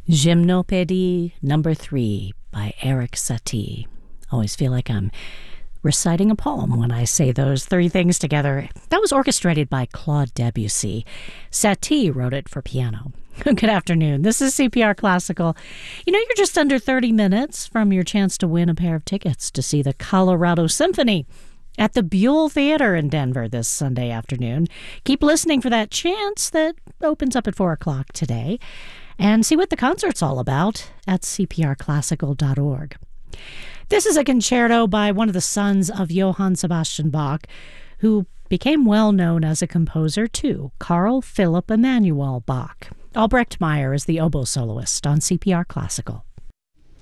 Gymnopédie Number 3 by Eric Satie. Always feel like I'm reciting a poem when I say those three things together. That was orchestrated by Claude Debussy. Satie wrote it for piano. Good afternoon. This is CPR Classical. You're just under 30 minutes from your chance to win a pair of tickets to see the Colorado Symphony at the Buell Theater in Denver this Sunday afternoon. Keep listening for that chance that opens up at 4 o'clock today. And see what the concert's all about at cprclassical.org. This is a concerto by one of the sons of Johann Sebastian Bach, who became well known as a composer too, Carl Philipp Emanuel Bach. Albrecht Meyer is the oboe soloist on CPR Classical.